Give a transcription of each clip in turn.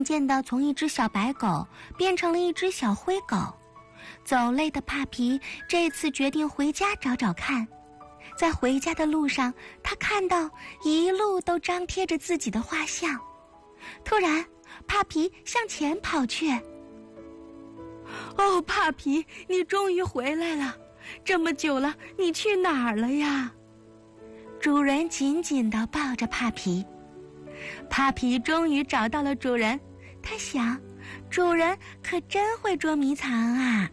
渐地从一只小白狗变成了一只小灰狗。走累的帕皮这次决定回家找找看。在回家的路上，他看到一路都张贴着自己的画像。突然，帕皮向前跑去。哦，帕皮，你终于回来了！这么久了，你去哪儿了呀？主人紧紧地抱着帕皮。帕皮终于找到了主人，他想，主人可真会捉迷藏啊！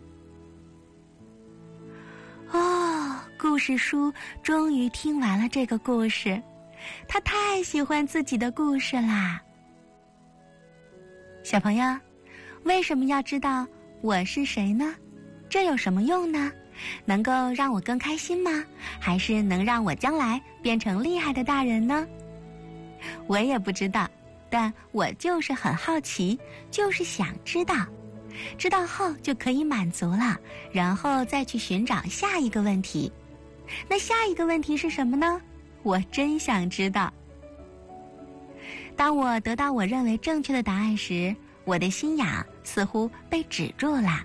哦，故事书终于听完了这个故事，他太喜欢自己的故事啦。小朋友，为什么要知道我是谁呢？这有什么用呢？能够让我更开心吗？还是能让我将来变成厉害的大人呢？我也不知道，但我就是很好奇，就是想知道。知道后就可以满足了，然后再去寻找下一个问题。那下一个问题是什么呢？我真想知道。当我得到我认为正确的答案时，我的心痒似乎被止住了。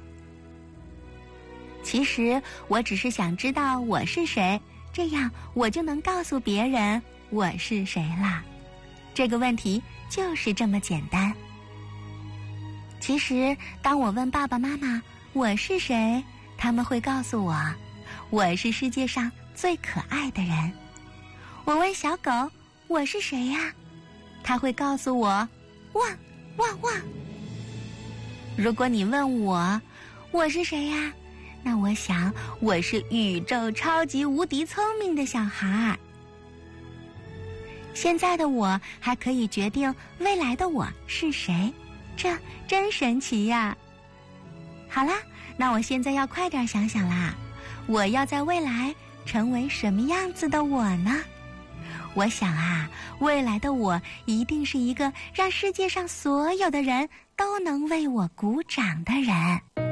其实我只是想知道我是谁，这样我就能告诉别人我是谁啦。这个问题就是这么简单。其实当我问爸爸妈妈我是谁，他们会告诉我，我是世界上最可爱的人。我问小狗我是谁呀？他会告诉我，汪汪汪。如果你问我是谁呀？那我想我是宇宙超级无敌聪明的小孩。现在的我还可以决定未来的我是谁，这真神奇呀！好啦，那我现在要快点想想啦，我要在未来成为什么样子的我呢？我想啊，未来的我一定是一个让世界上所有的人都能为我鼓掌的人。